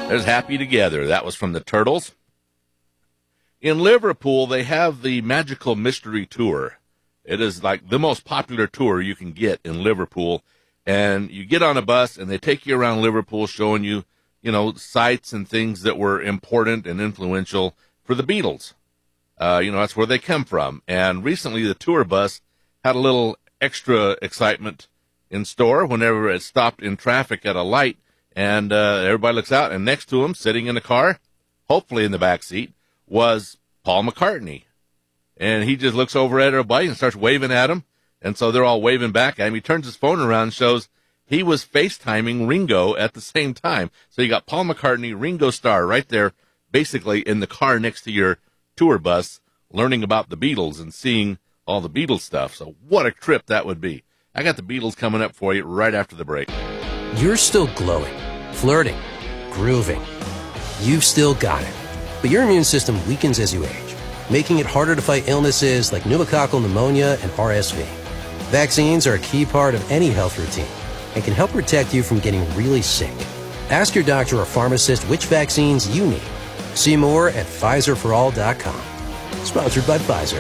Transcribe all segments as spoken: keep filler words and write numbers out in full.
There's Happy Together. That was from the Turtles. In Liverpool, they have the Magical Mystery Tour. It is like the most popular tour you can get in Liverpool. And you get on a bus, and they take you around Liverpool showing you, you know, sites and things that were important and influential for the Beatles. Uh, you know, that's where they come from. And recently, the tour bus had a little extra excitement in store whenever it stopped in traffic at a light. And uh, everybody looks out, and next to him, sitting in the car, hopefully in the back seat, was Paul McCartney. And he just looks over at everybody and starts waving at him. And so they're all waving back at him. He turns his phone around and shows he was FaceTiming Ringo at the same time. So you got Paul McCartney, Ringo Starr right there, basically in the car next to your tour bus, learning about the Beatles and seeing all the Beatles stuff. So what a trip that would be. I got the Beatles coming up for you right after the break. You're still glowing, flirting, grooving. You've still got it. But your immune system weakens as you age, making it harder to fight illnesses like pneumococcal pneumonia and R S V. Vaccines are a key part of any health routine and can help protect you from getting really sick. Ask your doctor or pharmacist which vaccines you need. See more at Pfizer for all dot com. Sponsored by Pfizer.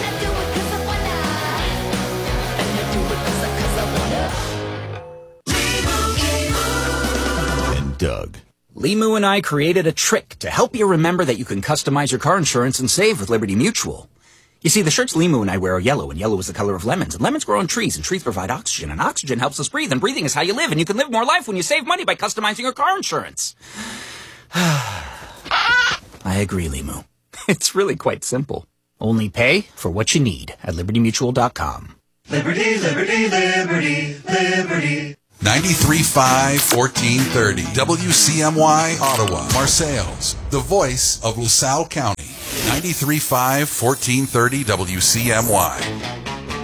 And Doug. Limu and I created a trick to help you remember that you can customize your car insurance and save with Liberty Mutual. You see, the shirts Limu and I wear are yellow, and yellow is the color of lemons, and lemons grow on trees, and trees provide oxygen, and oxygen helps us breathe, and breathing is how you live, and you can live more life when you save money by customizing your car insurance. I agree, Limu. It's really quite simple. Only pay for what you need at liberty mutual dot com. Liberty, liberty, liberty, liberty. ninety-three point five, fourteen thirty W C M Y, Ottawa, Marseilles, the voice of LaSalle County. ninety-three point five, fourteen thirty W C M Y.